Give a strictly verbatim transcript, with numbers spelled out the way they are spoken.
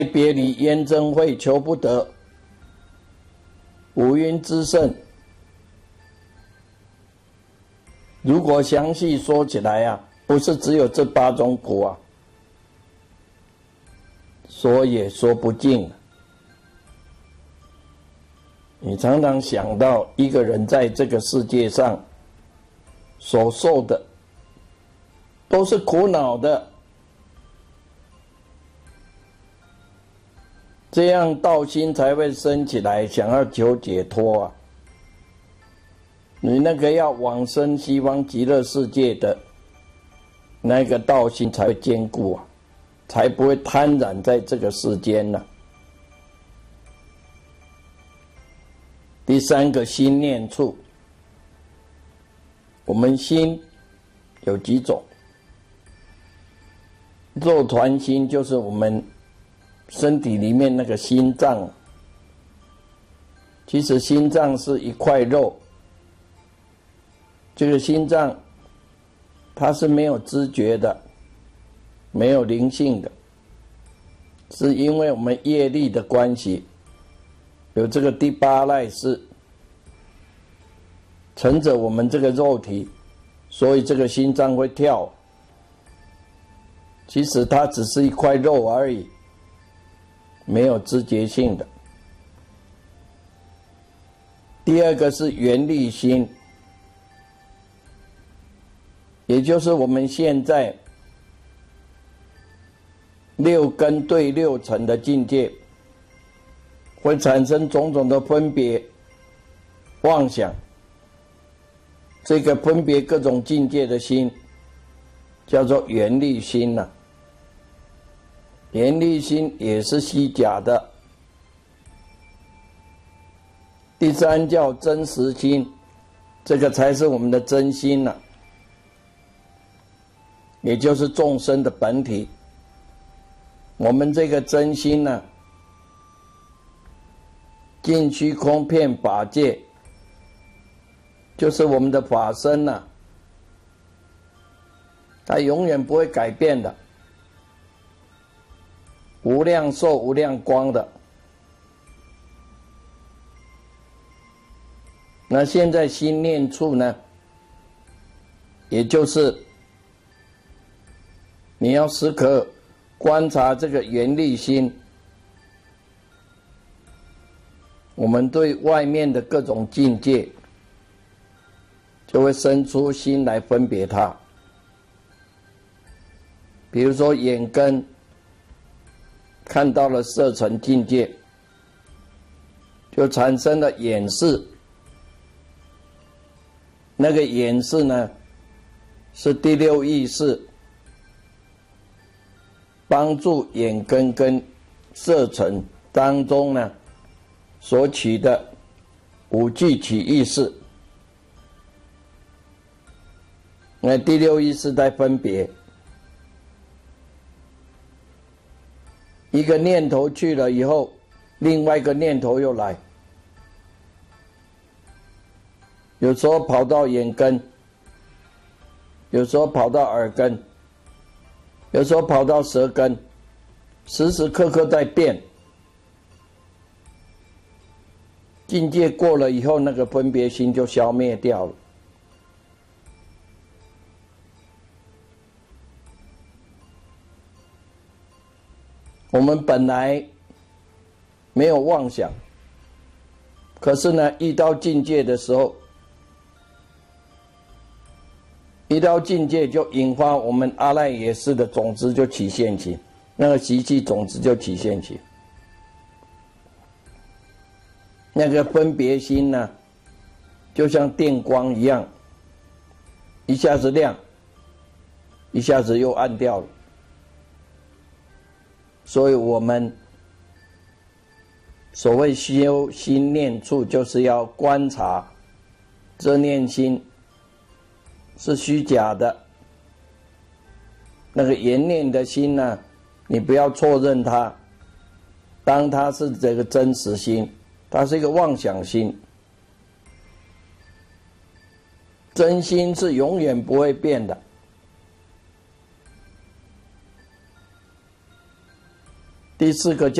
别离，焉真会求不得。五蕴之胜，如果详细说起来啊，不是只有这八种苦啊，说也说不尽。你常常想到一个人在这个世界上所受的都是苦恼的，这样道心才会升起来，想要求解脱啊！你那个要往生西方极乐世界的那个道心才会坚固啊，才不会贪染在这个世间呢、啊。第三个心念处，我们心有几种？肉团心就是我们身体里面那个心脏，其实心脏是一块肉，这个心脏它是没有知觉的，没有灵性的，是因为我们业力的关系，有这个第八赖是乘着我们这个肉体，所以这个心脏会跳，其实它只是一块肉而已，没有知觉性的。第二个是缘力心，也就是我们现在六根对六尘的境界，会产生种种的分别妄想，这个分别各种境界的心叫做缘力心呐、啊。缘力心也是虚假的。第三叫真实心，这个才是我们的真心呐、啊，也就是众生的本体。我们这个真心呢、啊，尽虚空遍法界，就是我们的法身呐、啊，它永远不会改变的。无量寿无量光的。那现在心念处呢，也就是你要时刻观察这个缘力心，我们对外面的各种境界就会生出心来分别它。比如说眼根看到了色尘境界，就产生了眼识。那个眼识呢，是第六意识帮助眼根跟色尘当中呢所取的五具起意识。那第六意识在分别，一个念头去了以后，另外一个念头又来，有时候跑到眼根，有时候跑到耳根，有时候跑到舌根，时时刻刻在变。境界过了以后，那个分别心就消灭掉了。我们本来没有妄想，可是呢，遇到境界的时候，遇到境界就引发我们阿赖耶识的种子就起现起，那个习气种子就起现起。那个分别心呢，就像电光一样，一下子亮，一下子又暗掉了。所以我们所谓修心念处，就是要观察这念心是虚假的，那个缘念的心呢，你不要错认它，当它是这个真实心，它是一个妄想心。真心是永远不会变的。 第四个